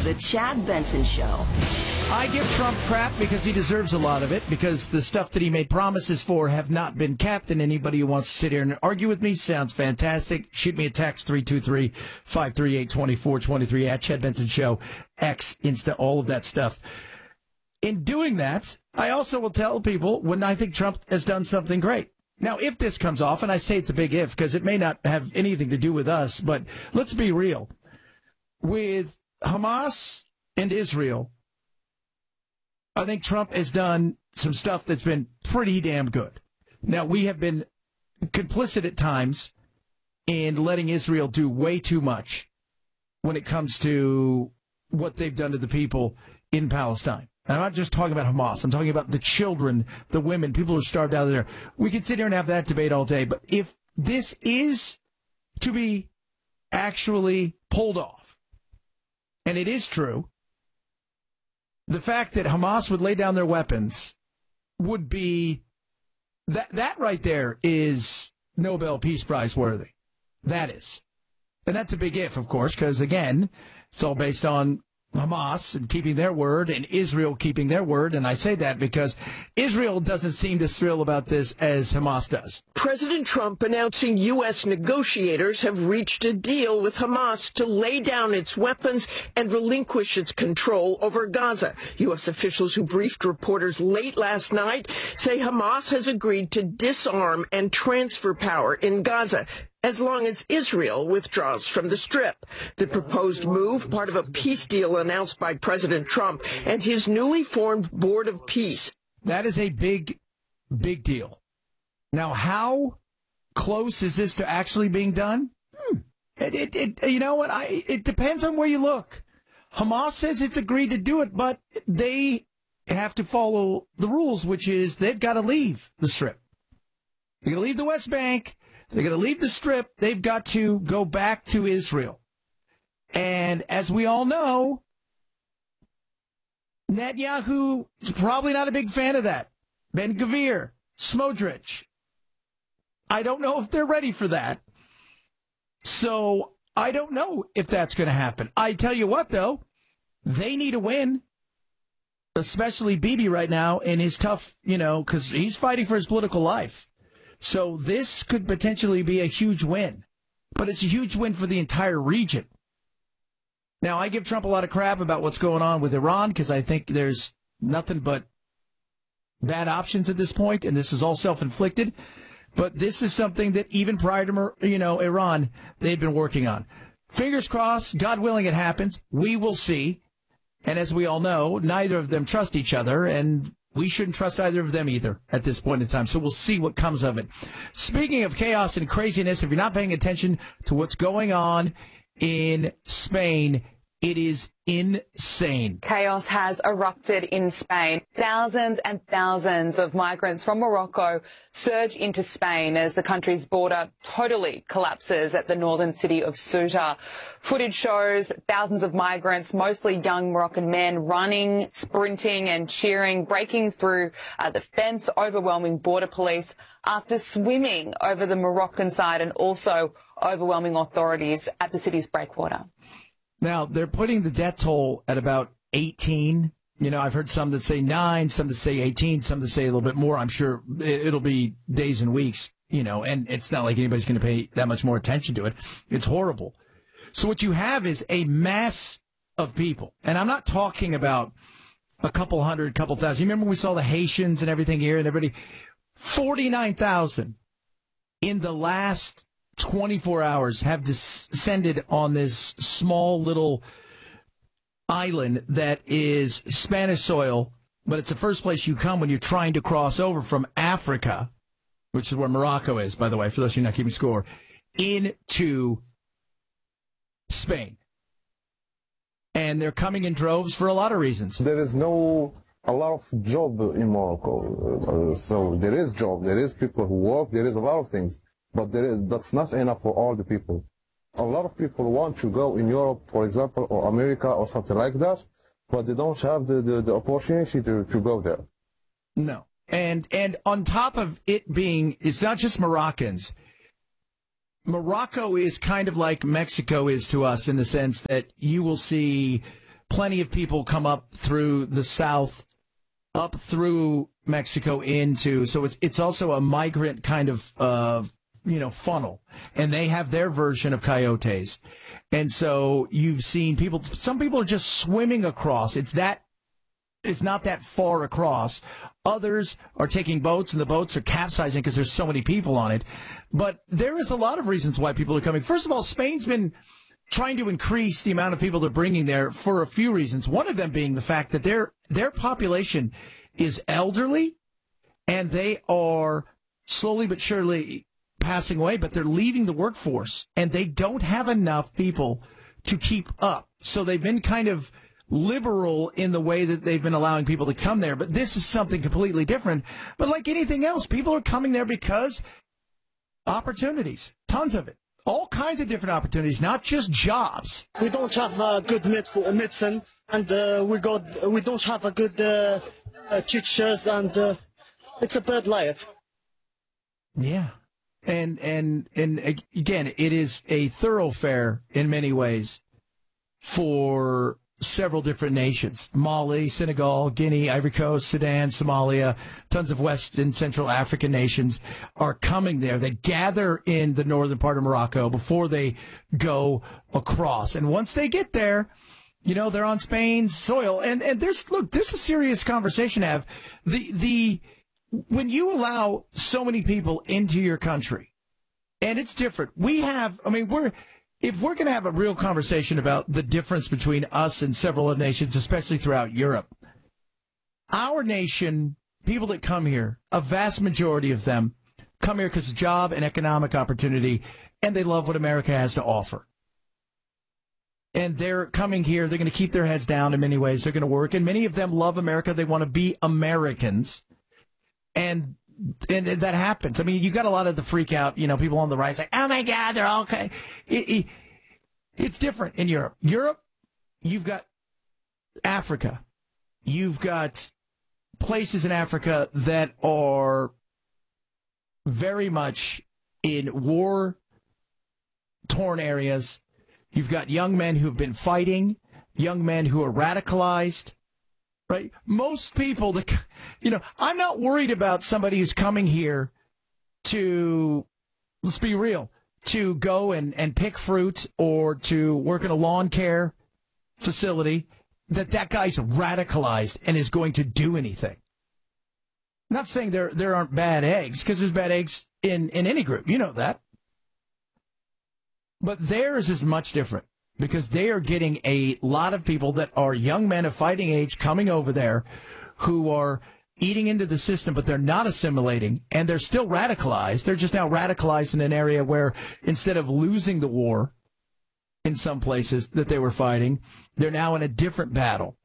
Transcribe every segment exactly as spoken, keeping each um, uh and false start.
The Chad Benson Show. I give Trump crap because he deserves a lot of it, because the stuff that he made promises for have not been kept, and anybody who wants to sit here and argue with me sounds fantastic. Shoot me a text, three two three, five three eight, two four two three, at Chad Benson Show, X, Insta, all of that stuff. In doing that, I also will tell people when I think Trump has done something great. Now, if this comes off, and I say it's a big if, because it may not have anything to do with us, but let's be real. With Hamas and Israel, I think Trump has done some stuff that's been pretty damn good. Now, we have been complicit at times in letting Israel do way too much when it comes to what they've done to the people in Palestine. And I'm not just talking about Hamas. I'm talking about the children, the women, people who are starved out of there. We can sit here and have that debate all day. But if this is to be actually pulled off, and it is true, the fact that Hamas would lay down their weapons would be, that that right there is Nobel Peace Prize worthy. That is. And that's a big if, of course, because, again, it's all based on Hamas and keeping their word and Israel keeping their word. And I say that because Israel doesn't seem as thrilled about this as Hamas does. President Trump announcing U S negotiators have reached a deal with Hamas to lay down its weapons and relinquish its control over Gaza. U S officials who briefed reporters late last night say Hamas has agreed to disarm and transfer power in Gaza as long as Israel withdraws from the Strip. The proposed move, part of a peace deal announced by President Trump and his newly formed Board of Peace. That is a big, big deal. Now, how close is this to actually being done? Hmm. It, it, it, you know what? I, it depends on where you look. Hamas says it's agreed to do it, but they have to follow the rules, which is they've got to leave the Strip. They're going to leave the West Bank. They're going to leave the Strip. They've got to go back to Israel. And as we all know, Netanyahu is probably not a big fan of that. Ben-Gvir, Smotrich. I don't know if they're ready for that. So I don't know if that's going to happen. I tell you what, though, they need a win, especially Bibi right now in his tough, you know, because he's fighting for his political life. So this could potentially be a huge win, but it's a huge win for the entire region. Now, I give Trump a lot of crap about what's going on with Iran because I think there's nothing but bad options at this point, and this is all self-inflicted. But this is something that even prior to, you know, Iran, they've been working on. Fingers crossed, God willing, it happens. We will see. And as we all know, neither of them trust each other, and we shouldn't trust either of them either at this point in time. So we'll see what comes of it. Speaking of chaos and craziness, if you're not paying attention to what's going on in Spain, it is insane. Chaos has erupted in Spain. Thousands and thousands of migrants from Morocco surge into Spain as the country's border totally collapses at the northern city of Ceuta. Footage shows thousands of migrants, mostly young Moroccan men, running, sprinting and cheering, breaking through uh, the fence, overwhelming border police after swimming over the Moroccan side and also overwhelming authorities at the city's breakwater. Now, they're putting the death toll at about eighteen. You know, I've heard some that say nine, some that say eighteen, some that say a little bit more. I'm sure it'll be days and weeks, you know, and it's not like anybody's going to pay that much more attention to it. It's horrible. So what you have is a mass of people. And I'm not talking about a couple hundred, couple thousand. You remember when we saw the Haitians and everything here and everybody? forty-nine thousand in the last twenty-four hours have descended on this small little island that is Spanish soil, but it's the first place you come when you're trying to cross over from Africa, which is where Morocco is, by the way, for those of you not keeping score, into Spain. And they're coming in droves for a lot of reasons. There is no a lot of job in Morocco. Uh, so there is job, there is people who work, there is a lot of things. But there is, that's not enough for all the people. A lot of people want to go in Europe, for example, or America or something like that, but they don't have the, the, the opportunity to, to go there. No. And and on top of it being, it's not just Moroccans. Morocco is kind of like Mexico is to us in the sense that you will see plenty of people come up through the south, up through Mexico into, so it's it's also a migrant kind of uh, you know funnel, and they have their version of coyotes, and so you've seen people. Some people are just swimming across. It's that it's not that far across. Others are taking boats, and the boats are capsizing because there's so many people on it. But there is a lot of reasons why people are coming. First of all, Spain's been trying to increase the amount of people they're bringing there for a few reasons. One of them being the fact that their their population is elderly, and they are slowly but surely passing away, but they're leaving the workforce, and they don't have enough people to keep up. So they've been kind of liberal in the way that they've been allowing people to come there. But this is something completely different. But like anything else, people are coming there because opportunities, tons of it. All kinds of different opportunities, not just jobs. We don't have a good med- medicine, and uh, we got we don't have a good uh, uh, teachers, and uh, it's a bad life. Yeah, and and and again, it is a thoroughfare in many ways for several different nations: Mali, Senegal, Guinea, Ivory Coast, Sudan, Somalia. Tons of West and Central African nations are coming there. They gather in the northern part of Morocco before they go across. And once they get there, you know, they're on Spain's soil. And, and there's, look, there's a serious conversation to have. The, the, when you allow so many people into your country, and it's different. We have, I mean, we're, if we're going to have a real conversation about the difference between us and several other nations, especially throughout Europe, our nation, people that come here, a vast majority of them come here because of job and economic opportunity, and they love what America has to offer. And they're coming here. They're going to keep their heads down in many ways. They're going to work. And many of them love America. They want to be Americans. And And that happens. I mean, you got a lot of the freak out, you know, people on the right say, oh, my God, they're all okay. It, it, it's different in Europe. Europe, you've got Africa. You've got places in Africa that are very much in war-torn areas. You've got young men who've been fighting, young men who are radicalized. Right. Most people that, you know, I'm not worried about somebody who's coming here to, let's be real, to go and, and pick fruit or to work in a lawn care facility, that that guy's radicalized and is going to do anything. I'm not saying there, there aren't bad eggs, because there's bad eggs in, in any group. You know that. But theirs is much different, because they are getting a lot of people that are young men of fighting age coming over there who are eating into the system, but they're not assimilating, and they're still radicalized. They're just now radicalized in an area where instead of losing the war in some places that they were fighting, they're now in a different battle.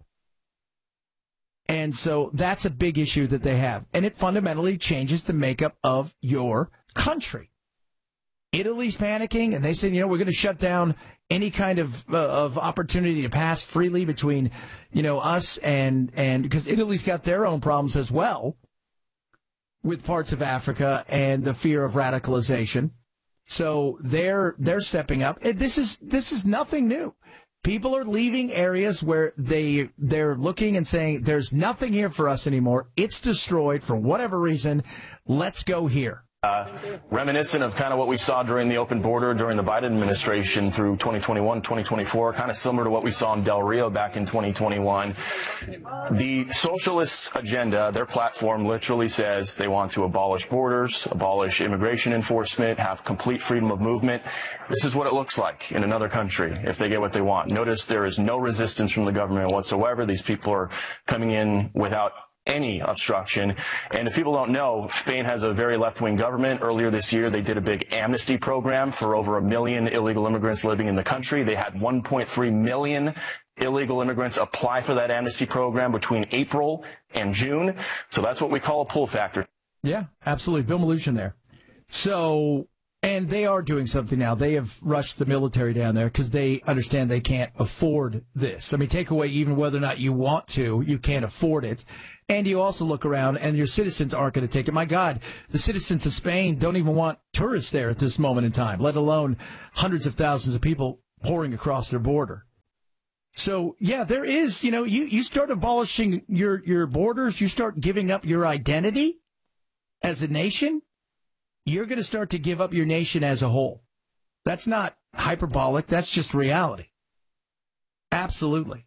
And so that's a big issue that they have. And it fundamentally changes the makeup of your country. Italy's panicking, and they said, you know, we're going to shut down any kind of uh, of opportunity to pass freely between, you know, us and, and because Italy's got their own problems as well with parts of Africa and the fear of radicalization. So they're they're stepping up. And this is this is nothing new. People are leaving areas where they they're looking and saying, there's nothing here for us anymore. It's destroyed for whatever reason. Let's go here. Uh, reminiscent of kind of what we saw during the open border during the Biden administration through twenty twenty-one, twenty twenty-four, kind of similar to what we saw in Del Rio back in twenty twenty-one. The socialist agenda, their platform literally says they want to abolish borders, abolish immigration enforcement, have complete freedom of movement. This is what it looks like in another country if they get what they want. Notice there is no resistance from the government whatsoever. These people are coming in without any obstruction. And if people don't know, Spain has a very left-wing government. Earlier this year, they did a big amnesty program for over a million illegal immigrants living in the country. They had one point three million illegal immigrants apply for that amnesty program between April and June. So that's what we call a pull factor. Yeah, absolutely. Bill Maloogian there. So, and they are doing something now. They have rushed the military down there because they understand they can't afford this. I mean, take away even whether or not you want to, you can't afford it. And you also look around, and your citizens aren't going to take it. My God, the citizens of Spain don't even want tourists there at this moment in time, let alone hundreds of thousands of people pouring across their border. So, yeah, there is, you know, you, you start abolishing your, your borders, you start giving up your identity as a nation, you're going to start to give up your nation as a whole. That's not hyperbolic. That's just reality. Absolutely.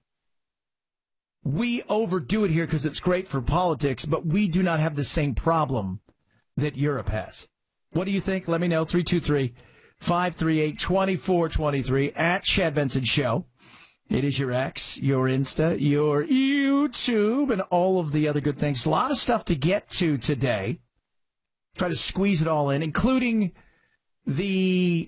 We overdo it here because it's great for politics, but we do not have the same problem that Europe has. What do you think? Let me know. three two three, five three eight, two four two three at Chad Benson Show. It is your X, your Insta, your YouTube, and all of the other good things. A lot of stuff to get to today. Try to squeeze it all in, including the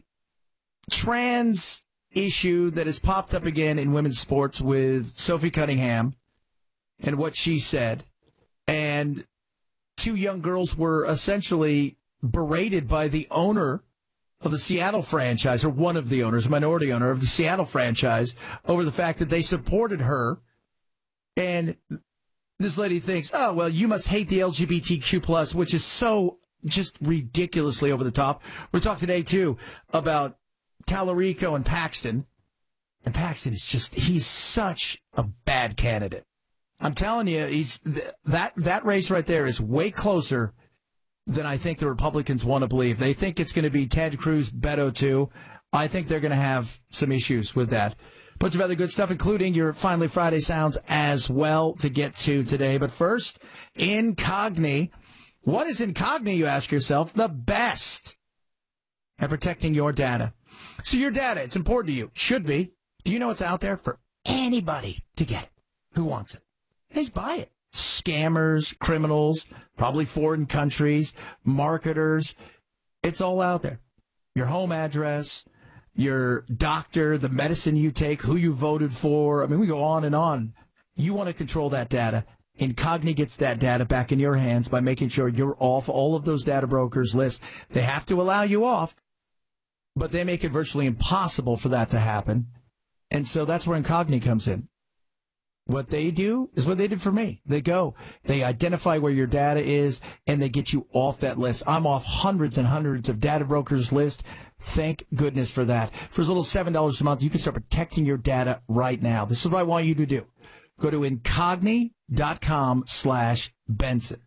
trans issue that has popped up again in women's sports with Sophie Cunningham and what she said. And two young girls were essentially berated by the owner of the Seattle franchise, or one of the owners, a minority owner of the Seattle franchise, over the fact that they supported her. And this lady thinks, oh, well, you must hate the L G B T Q plus, which is so just ridiculously over the top. We talked today, too, about Tallarico and Paxton. And Paxton is just, he's such a bad candidate. I'm telling you, he's that that race right there is way closer than I think the Republicans want to believe. They think it's going to be Ted Cruz, Beto, too. I think they're going to have some issues with that. Bunch of other good stuff, including your Finally Friday sounds as well to get to today. But first, Incogni. What is Incogni, you ask yourself? The best at protecting your data. So your data, it's important to you. Should be. Do you know it's out there for anybody to get it? Who wants it? Just buy it. Scammers, criminals, probably foreign countries, marketers. It's all out there. Your home address, your doctor, the medicine you take, who you voted for. I mean, we go on and on. You want to control that data. Incogni gets that data back in your hands by making sure you're off all of those data brokers' lists. They have to allow you off, but they make it virtually impossible for that to happen. And so that's where Incogni comes in. What they do is what they did for me. They go, they identify where your data is, and they get you off that list. I'm off hundreds and hundreds of data brokers' lists. Thank goodness for that. For as little as seven dollars a month, you can start protecting your data right now. This is what I want you to do. Go to Incogni.com slash Benson.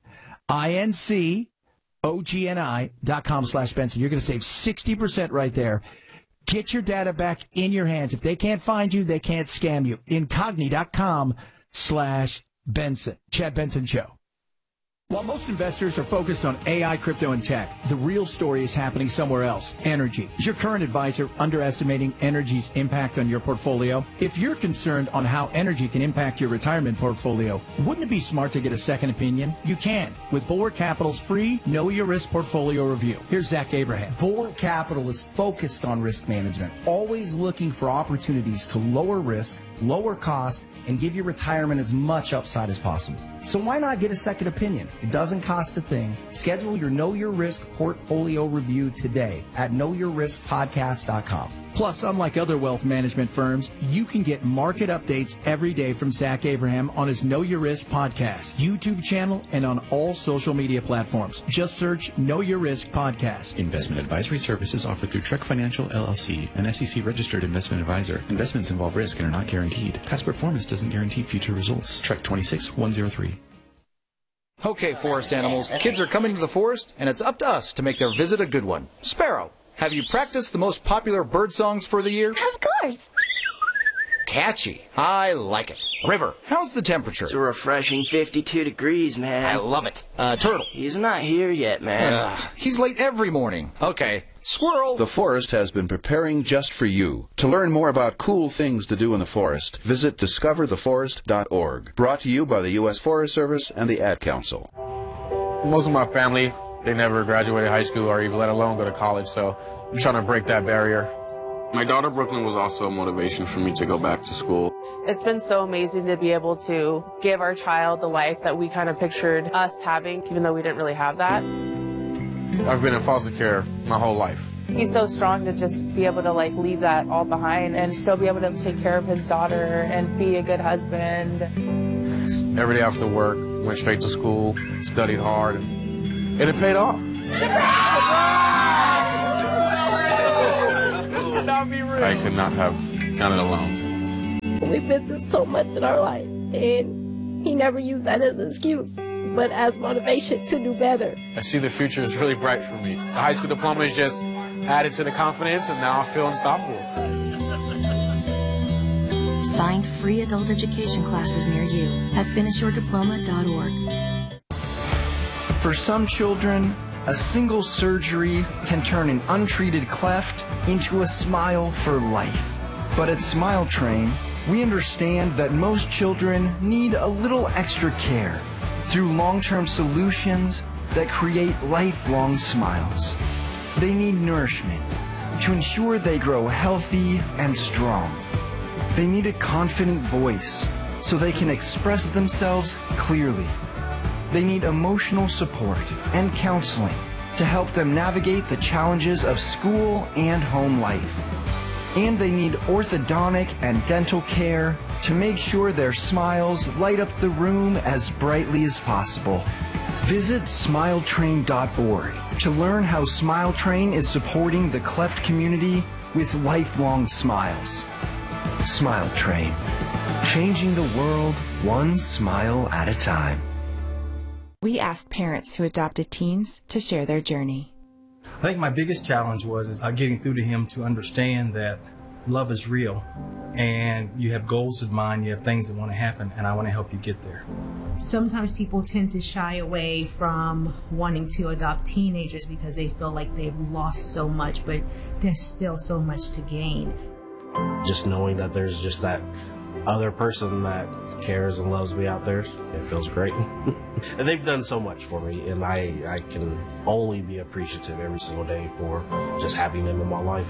I-N-C-O-G-N-I dot com slash Benson. You're going to save sixty percent right there. Get your data back in your hands. If they can't find you, they can't scam you. Incogni.com slash Benson. Chad Benson Show. While most investors are focused on A I, crypto, and tech, the real story is happening somewhere else. Energy. Is your current advisor underestimating energy's impact on your portfolio? If you're concerned on how energy can impact your retirement portfolio, wouldn't it be smart to get a second opinion? You can with Bulwark Capital's free Know Your Risk portfolio review. Here's Zach Abraham. Bulwark Capital is focused on risk management, always looking for opportunities to lower risk, lower cost, and give your retirement as much upside as possible. So why not get a second opinion? It doesn't cost a thing. Schedule your Know Your Risk portfolio review today at know your risk podcast dot com. Plus, unlike other wealth management firms, you can get market updates every day from Zach Abraham on his Know Your Risk podcast, YouTube channel, and on all social media platforms. Just search Know Your Risk Podcast. Investment advisory services offered through Trek Financial, L L C, an S E C-registered investment advisor. Investments involve risk and are not guaranteed. Past performance doesn't guarantee future results. Trek twenty-six one oh three. Okay, forest animals, kids are coming to the forest, and it's up to us to make their visit a good one. Sparrow, have you practiced the most popular bird songs for the year? Of course. Catchy. I like it. River, how's the temperature? It's a refreshing fifty-two degrees, man. I love it. Uh, Turtle. He's not here yet, man. Uh, he's late every morning. Okay. Squirrel. The forest has been preparing just for you. To learn more about cool things to do in the forest, visit discover the forest dot org. Brought to you by the U S Forest Service and the Ad Council. Most of my family, they never graduated high school or even let alone go to college, so I'm trying to break that barrier. My daughter Brooklyn was also a motivation for me to go back to school. It's been so amazing to be able to give our child the life that we kind of pictured us having, even though we didn't really have that. I've been in foster care my whole life. He's so strong to just be able to like leave that all behind and still be able to take care of his daughter and be a good husband. Every day after work, went straight to school, studied hard, and, and it paid off. I could not have done it alone. We've been through so much in our life, and he never used that as an excuse, but as motivation to do better. I see the future is really bright for me. The high school diploma is just added to the confidence, and now I feel unstoppable. Find free adult education classes near you at finish your diploma dot org. For some children, a single surgery can turn an untreated cleft into a smile for life. But at Smile Train, we understand that most children need a little extra care through long-term solutions that create lifelong smiles. They need nourishment to ensure they grow healthy and strong. They need a confident voice so they can express themselves clearly. They need emotional support and counseling to help them navigate the challenges of school and home life. And they need orthodontic and dental care to make sure their smiles light up the room as brightly as possible. Visit smile train dot org to learn how Smile Train is supporting the cleft community with lifelong smiles. Smile Train, changing the world one smile at a time. We asked parents who adopted teens to share their journey. I think my biggest challenge was is, uh, getting through to him to understand that love is real and you have goals in mind, you have things that want to happen, and I want to help you get there. Sometimes people tend to shy away from wanting to adopt teenagers because they feel like they've lost so much, but there's still so much to gain. Just knowing that there's just that other person that cares and loves me out there, it feels great. And they've done so much for me, and I, I can only be appreciative every single day for just having them in my life.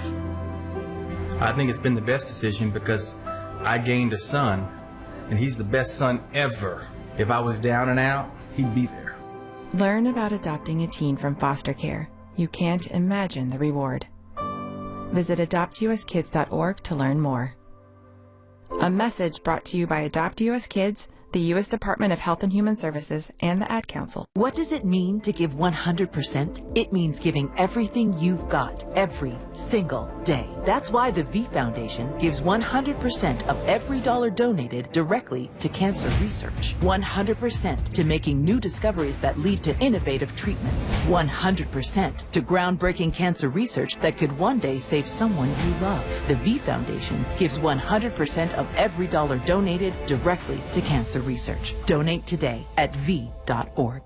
I think it's been the best decision because I gained a son, and he's the best son ever. If I was down and out, he'd be there. Learn about adopting a teen from foster care. You can't imagine the reward. Visit adopt u s kids dot org to learn more. A message brought to you by Adopt U S Kids, the U S Department of Health and Human Services, and the Ad Council. What does it mean to give one hundred percent? It means giving everything you've got every single day. That's why the V Foundation gives one hundred percent of every dollar donated directly to cancer research. one hundred percent to making new discoveries that lead to innovative treatments. one hundred percent to groundbreaking cancer research that could one day save someone you love. The V Foundation gives one hundred percent of every dollar donated directly to cancer research. Donate today at v dot org.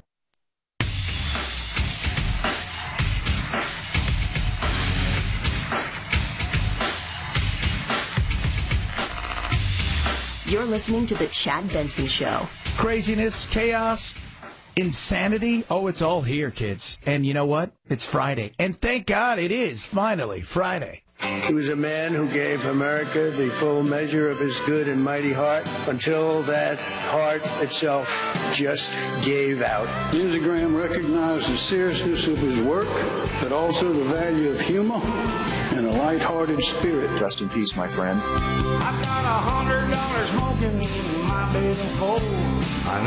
You're listening to The Chad Benson Show. Craziness, chaos, insanity. Oh, it's all here, kids. And you know what? It's Friday. And thank God it is finally Friday. He was a man who gave America the full measure of his good and mighty heart until that heart itself just gave out. Lindsey Graham recognized the seriousness of his work, but also the value of humor and a lighthearted spirit. Rest in peace, my friend. I've got a hundred dollars smoking in my bedroom cold.